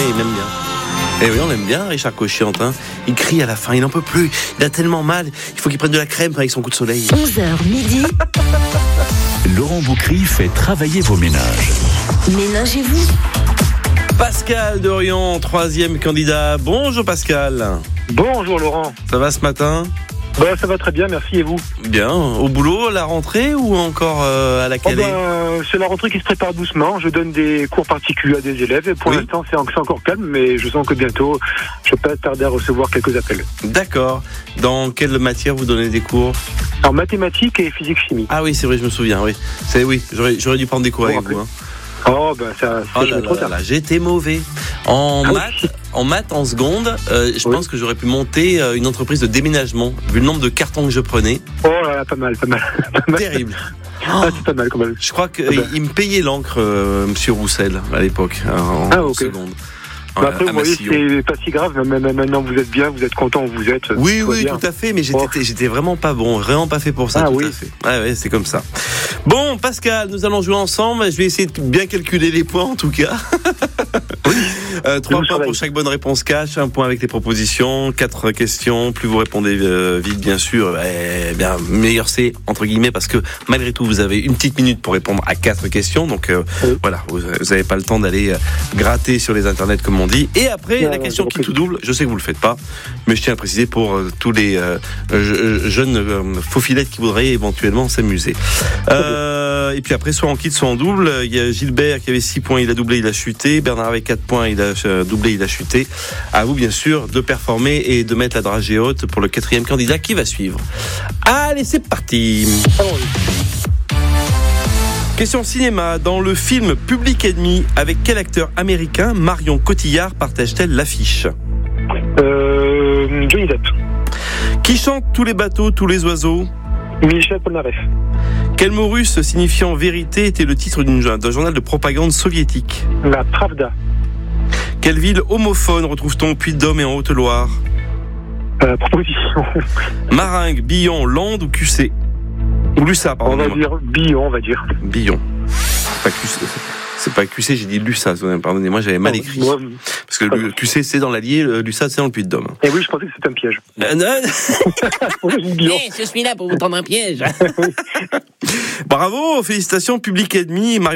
il m'aime bien. Et oui, on l'aime bien, Richard Cochiantin. Il crie à la fin, il n'en peut plus. Il a tellement mal, il faut qu'il prenne de la crème avec son coup de soleil. 11h midi. Laurent Boucry fait travailler vos ménages. Ménagez-vous. Pascal Dorian, 3e candidat. Bonjour Pascal. Bonjour Laurent. Ça va ce matin ? Ça va très bien, merci, et vous ? Bien. Au boulot, la rentrée ou encore à la calée ? C'est la rentrée qui se prépare doucement. Je donne des cours particuliers à des élèves et pour l'instant c'est encore calme, mais je sens que bientôt je ne vais pas tarder à recevoir quelques appels. D'accord. Dans quelle matière vous donnez des cours ? En mathématiques et physique-chimie. Ah oui, c'est vrai, je me souviens, oui. J'aurais dû prendre des cours avec vous. Hein. Ça trop tard. J'étais mauvais. En maths, en seconde, je pense que j'aurais pu monter une entreprise de déménagement, vu le nombre de cartons que je prenais. Oh là là, pas mal. Terrible. C'est pas mal quand même. Je crois qu'il me payait l'encre, Monsieur Roussel, à l'époque, en seconde. Après, vous voyez, c'est pas si grave. Maintenant, vous êtes bien, vous êtes content où vous êtes. Oui, tout à fait. Mais j'étais vraiment pas bon, vraiment pas fait pour ça. À fait. Ouais, c'est comme ça. Bon, Pascal, nous allons jouer ensemble. Je vais essayer de bien calculer les points, en tout cas. 3 points pour chaque bonne réponse cash, 1 point avec les propositions, 4 questions. Plus vous répondez vite, bien sûr, meilleur c'est, entre guillemets, parce que malgré tout, vous avez une petite minute pour répondre à 4 questions. Donc voilà, vous n'avez pas le temps d'aller gratter sur les internets, comme on dit. Et après, la question qui tout double, je sais que vous le faites pas, mais je tiens à préciser pour tous les jeunes faufilettes qui voudraient éventuellement s'amuser. Et puis après, soit en kit, soit en double. Il y a Gilbert qui avait 6 points, il a doublé, il a chuté. Bernard avait 4 points, il a doublé, il a chuté. À vous, bien sûr, de performer et de mettre la dragée haute pour le 4e candidat qui va suivre. Allez, c'est parti. Question cinéma. Dans le film Public Enemy, avec quel acteur américain Marion Cotillard partage-t-elle l'affiche ? Johnny Depp. Qui chante Tous les bateaux, tous les oiseaux ? Michel Polnareff. Quel mot russe signifiant vérité était le titre d'un journal de propagande soviétique ? La Pravda. Quelle ville homophone retrouve-t-on au Puy-de-Dôme et en Haute-Loire ? Proposition. Maringue, Billon, Lande ou QC ? Ou Lussa, pardon. On va dire Billon, Billon. C'est pas QC, j'ai dit Lussa, pardonnez-moi, j'avais mal écrit. Parce que le QC, c'est dans l'Allier, Lussa, c'est dans le Puy-de-Dôme. Et oui, je pensais que c'était un piège. Je suis là pour vous tendre un piège. Bravo, félicitations, Public Enemy.